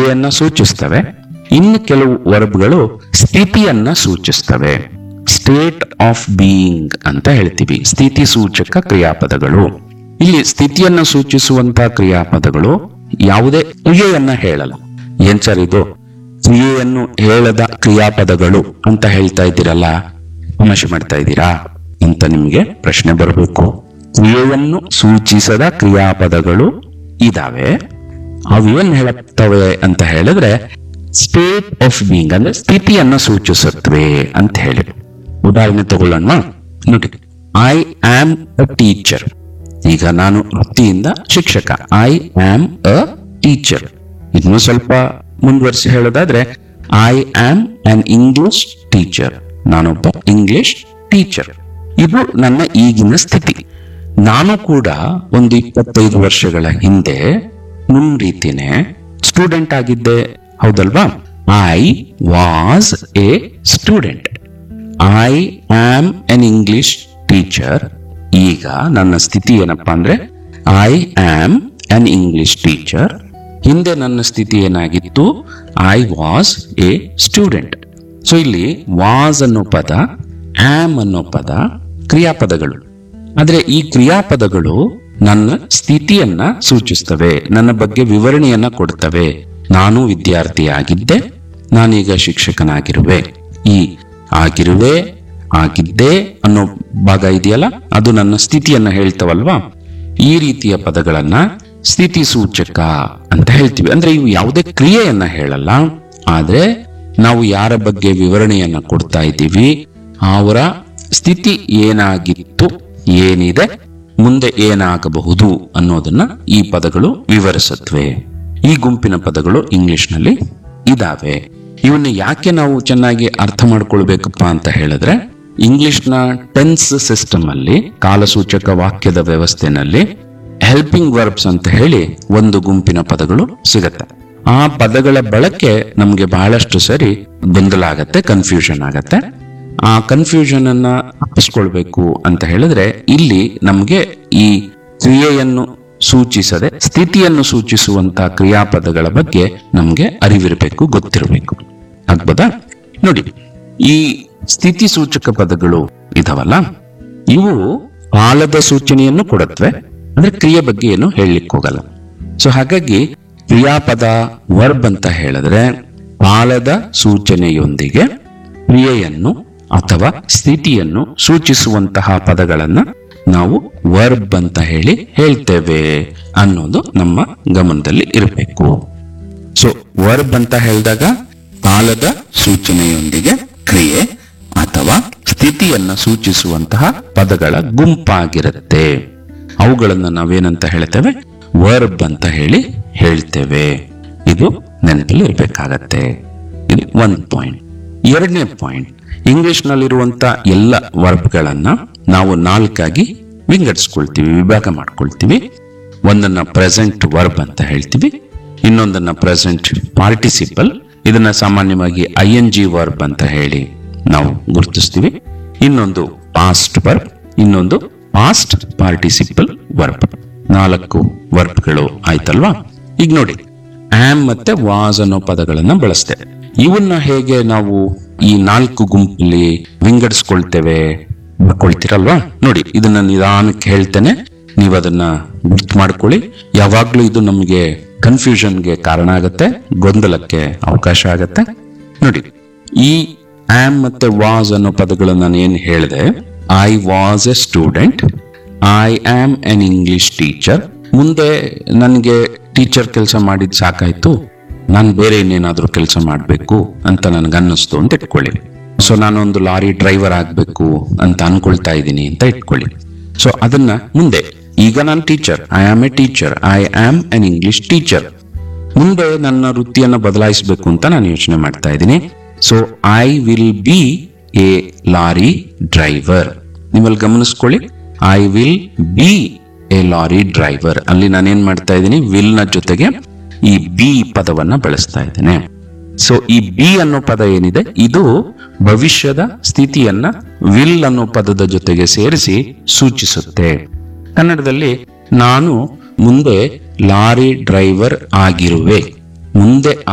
ಕ್ರಿಯೆಯನ್ನ ಸೂಚಿಸ್ತವೆ. ಇನ್ನು ಕೆಲವು ವರ್ಬ್ಗಳು ಸ್ಥಿತಿಯನ್ನ ಸೂಚಿಸ್ತವೆ. ಸ್ಟೇಟ್ ಆಫ್ ಬೀಯಿಂಗ್ ಅಂತ ಹೇಳ್ತೀವಿ, ಸ್ಥಿತಿ ಸೂಚಕ ಕ್ರಿಯಾಪದಗಳು. ಇಲ್ಲಿ ಸ್ಥಿತಿಯನ್ನ ಸೂಚಿಸುವಂತಹ ಕ್ರಿಯಾಪದಗಳು ಯಾವುದೇ ಕ್ರಿಯೆಯನ್ನ ಹೇಳಲ್ಲ. ಏನ್ ಸರ್ ಇದು ಕ್ರಿಯೆಯನ್ನು ಹೇಳದ ಕ್ರಿಯಾಪದಗಳು ಅಂತ ಹೇಳ್ತಾ ಇದ್ದೀರಲ್ಲ, ತಮಾಷೆ ಮಾಡ್ತಾ ಇದ್ದೀರಾ ಅಂತ ನಿಮ್ಗೆ ಪ್ರಶ್ನೆ ಬರಬೇಕು. ಕ್ರಿಯೆಯನ್ನು ಸೂಚಿಸದ ಕ್ರಿಯಾಪದಗಳು ಇದಾವೆ. ಅವೇನ್ ಹೇಳುತ್ತವೆ ಅಂತ ಹೇಳಿದ್ರೆ ಸ್ಟೇಟ್ ಆಫ್ ಬೀಯಿಂಗ್ ಅಂದ್ರೆ ಸ್ಥಿತಿಯನ್ನ ಸೂಚಿಸುತ್ತವೆ ಅಂತ ಹೇಳಿ. ಉದಾಹರಣೆ ತಗೊಳ್ಳೋಣ ನೋಡಿ. I am a teacher. ಈಗ ನಾನು ವೃತ್ತಿಯಿಂದ ಶಿಕ್ಷಕ. I am a teacher. ಇನ್ನು ಸ್ವಲ್ಪ ಮುಂದುವರಿಸಿ ಹೇಳೋದಾದ್ರೆ I am an English teacher. ನಾನೊಬ್ಬ ಇಂಗ್ಲಿಷ್ ಟೀಚರ್. ಇದು ನನ್ನ ಈಗಿನ ಸ್ಥಿತಿ. ನಾನು ಕೂಡ ಒಂದು 25 ವರ್ಷಗಳ ಹಿಂದೆ ನಿಮ್ ರೀತಿನೇ ಸ್ಟೂಡೆಂಟ್ ಆಗಿದ್ದೆ, ಹೌದಲ್ವಾ? I was A student. I am an English teacher. ಈಗ ನನ್ನ ಸ್ಥಿತಿ ಏನಪ್ಪಾ ಅಂದ್ರೆ I am an English teacher. ಹಿಂದೆ ನನ್ನ ಸ್ಥಿತಿ ಏನಾಗಿತ್ತು? I was A student. So ಇಲ್ಲಿ ವಾಸ್ ಅನ್ನೋ ಪದ, ಆಮ್ ಅನ್ನೋ ಪದ ಕ್ರಿಯಾಪದಗಳು. ಆದ್ರೆ ಈ ಕ್ರಿಯಾಪದಗಳು ನನ್ನ ಸ್ಥಿತಿಯನ್ನ ಸೂಚಿಸ್ತವೆ, ನನ್ನ ಬಗ್ಗೆ ವಿವರಣೆಯನ್ನ ಕೊಡ್ತವೆ. ನಾನು ವಿದ್ಯಾರ್ಥಿಯಾಗಿದ್ದೆ, ನಾನೀಗ ಶಿಕ್ಷಕನಾಗಿರುವೆ. ಈ ಆಗಿರುವೆ, ಆಗಿದ್ದೆ ಅನ್ನೋ ಭಾಗ ಇದೆಯಲ್ಲ, ಅದು ನನ್ನ ಸ್ಥಿತಿಯನ್ನ ಹೇಳ್ತವಲ್ವಾ. ಈ ರೀತಿಯ ಪದಗಳನ್ನ ಸ್ಥಿತಿ ಸೂಚಕ ಅಂತ ಹೇಳ್ತೀವಿ. ಅಂದ್ರೆ ಇವು ಯಾವುದೇ ಕ್ರಿಯೆಯನ್ನ ಹೇಳಲ್ಲ, ಆದ್ರೆ ನಾವು ಯಾರ ಬಗ್ಗೆ ವಿವರಣೆಯನ್ನ ಕೊಡ್ತಾ ಇದ್ದೀವಿ, ಅವರ ಸ್ಥಿತಿ ಏನಾಗಿತ್ತು, ಏನಿದೆ, ಮುಂದೆ ಏನಾಗಬಹುದು ಅನ್ನೋದನ್ನ ಈ ಪದಗಳು ವಿವರಿಸುತ್ತವೆ. ಈ ಗುಂಪಿನ ಪದಗಳು ಇಂಗ್ಲಿಷ್ ನಲ್ಲಿ ಇದಾವೆ. ಇವನ್ನ ಯಾಕೆ ನಾವು ಚೆನ್ನಾಗಿ ಅರ್ಥ ಮಾಡ್ಕೊಳ್ಬೇಕಪ್ಪ ಅಂತ ಹೇಳಿದ್ರೆ, ಇಂಗ್ಲಿಷ್ನ ಟೆನ್ಸ್ ಸಿಸ್ಟಮ್ ಅಲ್ಲಿ, ಕಾಲಸೂಚಕ ವಾಕ್ಯದ ವ್ಯವಸ್ಥೆನಲ್ಲಿ ಹೆಲ್ಪಿಂಗ್ ವರ್ಬ್ಸ್ ಅಂತ ಹೇಳಿ ಒಂದು ಗುಂಪಿನ ಪದಗಳು ಸಿಗತ್ತೆ. ಆ ಪದಗಳ ಬಳಕೆ ನಮ್ಗೆ ಬಹಳಷ್ಟು ಸರಿ ಗೊಂದಲ ಆಗತ್ತೆ, ಕನ್ಫ್ಯೂಷನ್ ಆಗತ್ತೆ. ಆ ಕನ್ಫ್ಯೂಷನ್ ಅನ್ನ ತಪ್ಪಿಸ್ಕೊಳ್ಬೇಕು ಅಂತ ಹೇಳಿದ್ರೆ ಇಲ್ಲಿ ನಮ್ಗೆ ಈ ಕ್ರಿಯೆಯನ್ನು ಸೂಚಿಸದೆ ಸ್ಥಿತಿಯನ್ನು ಸೂಚಿಸುವಂತಹ ಕ್ರಿಯಾಪದಗಳ ಬಗ್ಗೆ ನಮ್ಗೆ ಅರಿವಿರಬೇಕು, ಗೊತ್ತಿರಬೇಕು. ಆಗ್ಬೋದಾ? ನೋಡಿ, ಈ ಸ್ಥಿತಿ ಸೂಚಕ ಪದಗಳು ಇದಾವಲ್ಲ, ಇವು ಕಾಲದ ಸೂಚನೆಯನ್ನು ಕೊಡುತ್ತವೆ, ಅಂದ್ರೆ ಕ್ರಿಯೆ ಬಗ್ಗೆ ಏನು ಹೇಳಲಿಕ್ಕೆ ಹೋಗಲ್ಲ. ಸೊ ಹಾಗಾಗಿ ಕ್ರಿಯಾಪದ ವರ್ಬ್ ಅಂತ ಹೇಳಿದ್ರೆ ಕಾಲದ ಸೂಚನೆಯೊಂದಿಗೆ ಕ್ರಿಯೆಯನ್ನು ಅಥವಾ ಸ್ಥಿತಿಯನ್ನು ಸೂಚಿಸುವಂತಹ ಪದಗಳನ್ನ ನಾವು ವರ್ಬ್ ಅಂತ ಹೇಳ್ತೇವೆ ಅನ್ನೋದು ನಮ್ಮ ಗಮನದಲ್ಲಿ ಇರಬೇಕು. ಸೊ ವರ್ಬ್ ಅಂತ ಹೇಳಿದಾಗ ಕಾಲದ ಸೂಚನೆಯೊಂದಿಗೆ ಕ್ರಿಯೆ ಅಥವಾ ಸ್ಥಿತಿಯನ್ನ ಸೂಚಿಸುವಂತಹ ಪದಗಳ ಗುಂಪಾಗಿರುತ್ತೆ. ಅವುಗಳನ್ನ ನಾವೇನಂತ ಹೇಳ್ತೇವೆ? ವರ್ಬ್ ಅಂತ ಹೇಳ್ತೇವೆ. ಇದು ನೆನಪಲ್ಲಿ ಇರಬೇಕಾಗತ್ತೆ. ಇದು ಒಂದು ಪಾಯಿಂಟ್. ಎರಡನೇ ಪಾಯಿಂಟ್, ಇಂಗ್ಲಿಷ್ ನಲ್ಲಿರುವಂತ ಎಲ್ಲ ವರ್ಬ್ಗಳನ್ನ ನಾವು 4 ವಿಂಗಡಿಸ್ಕೊಳ್ತೀವಿ, ವಿಭಾಗ ಮಾಡ್ಕೊಳ್ತೀವಿ. ಒಂದನ್ನ ಪ್ರೆಸೆಂಟ್ ವರ್ಬ್ ಅಂತ ಹೇಳ್ತೀವಿ, ಇನ್ನೊಂದನ್ನ ಪ್ರೆಸೆಂಟ್ ಪಾರ್ಟಿಸಿಪಲ್, ಇದನ್ನ ಸಾಮಾನ್ಯವಾಗಿ ING ವರ್ಬ್ ಅಂತ ಹೇಳಿ ನಾವು ಗುರುತಿಸ್ತೀವಿ. ಇನ್ನೊಂದು ಪಾಸ್ಟ್ ವರ್ಬ್, ಇನ್ನೊಂದು ಪಾಸ್ಟ್ ಪಾರ್ಟಿಸಿಪಲ್ ವರ್ಬ್. 4 ವರ್ಬ್ಗಳು ಆಯ್ತಲ್ವಾ? ಈಗ ನೋಡಿ, ಆಮ್ ಮತ್ತೆ ವಾಸ್ ಅನ್ನೋ ಪದಗಳನ್ನ ಬಳಸ್ತೇವೆ. ಇವನ್ನ ಹೇಗೆ ನಾವು ಈ 4 ಗುಂಪಲ್ಲಿ ವಿಂಗಡಿಸ್ಕೊಳ್ತೇವೆ, ಬರ್ಕೊಳ್ತೀರಲ್ವಾ? ನೋಡಿ, ಇದನ್ನ ನಿಧಾನಕ್ಕೆ ಹೇಳ್ತೇನೆ, ನೀವು ಅದನ್ನ ಗುರ್ತು ಮಾಡ್ಕೊಳ್ಳಿ. ಯಾವಾಗ್ಲೂ ಇದು ನಮಗೆ ಕನ್ಫ್ಯೂಷನ್ಗೆ ಕಾರಣ ಆಗತ್ತೆ, ಗೊಂದಲಕ್ಕೆ ಅವಕಾಶ ಆಗತ್ತೆ. ನೋಡಿ, ಈ ಆಮ್ ಮತ್ತೆ ವಾಸ್ ಅನ್ನೋ ಪದಗಳನ್ನ ನಾನು ಏನ್ ಹೇಳಿದೆ, I was A student, I am an English teacher. ಮುಂದೆ ನನಗೆ ಟೀಚರ್ ಕೆಲಸ ಮಾಡಿದ್ ಸಾಕಾಯ್ತು, ನಾನು ಬೇರೆ ಇನ್ನೇನಾದ್ರೂ ಕೆಲಸ ಮಾಡಬೇಕು ಅಂತ ನನ್ಗನ್ನಿಸ್ತು ಅಂತ ಇಟ್ಕೊಳ್ಳಿ. ಸೊ ನಾನೊಂದು ಲಾರಿ ಡ್ರೈವರ್ ಆಗ್ಬೇಕು ಅಂತ ಅನ್ಕೊಳ್ತಾ ಇದ್ದೀನಿ ಅಂತ ಇಟ್ಕೊಳ್ಳಿ. ಸೊ ಅದನ್ನ ಮುಂದೆ, ಈಗ ನಾನು teacher, I am A teacher, I am an English teacher. ಮುಂದೆ ನನ್ನ ವೃತ್ತಿಯನ್ನ ಬದಲಾಯಿಸಬೇಕು ಅಂತ ನಾನು ಯೋಚನೆ ಮಾಡ್ತಾ ಇದ್ದೀನಿ. So I will be A lorry driver. ನೀವಲ್ಲಿ ಗಮನಿಸ್ಕೊಳ್ಳಿ, I will be A lorry driver. ಅಲ್ಲಿ ನಾನೇನ್ ಮಾಡ್ತಾ ಇದ್ದೀನಿ, ವಿಲ್ ನ ಜೊತೆಗೆ ಈ ಬಿ ಪದವನ್ನ ಬಳಸ್ತಾ ಇದ್ದೇನೆ. ಸೊ ಈ ಬಿ ಅನ್ನೋ ಪದ ಏನಿದೆ, ಇದು ಭವಿಷ್ಯದ ಸ್ಥಿತಿಯನ್ನ ವಿಲ್ ಅನ್ನೋ ಪದದ ಜೊತೆಗೆ ಸೇರಿಸಿ ಸೂಚಿಸುತ್ತೆ. ಕನ್ನಡದಲ್ಲಿ ನಾನು ಮುಂದೆ ಲಾರಿ ಡ್ರೈವರ್ ಆಗಿರುವೆ, ಮುಂದೆ